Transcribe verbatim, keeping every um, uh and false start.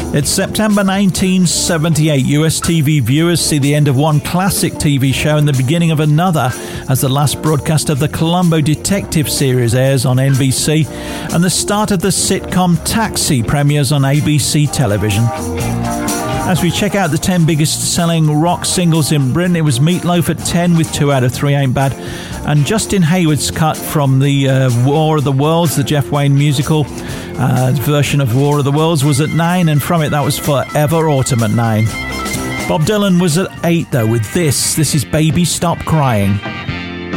It's September nineteen seventy-eight. U S T V viewers see the end of one classic T V show and the beginning of another as the last broadcast of the Columbo Detective series airs on N B C and the start of the sitcom Taxi premieres on A B C television. As we check out the ten biggest selling rock singles in Britain, it was Meat Loaf at ten with Two Out of Three Ain't Bad, and Justin Hayward's cut from the uh, War of the Worlds, the Jeff Wayne musical uh, version of War of the Worlds, was at nine, and from it that was Forever Autumn at nine. Bob Dylan was at eight though with this. This is Baby Stop Crying.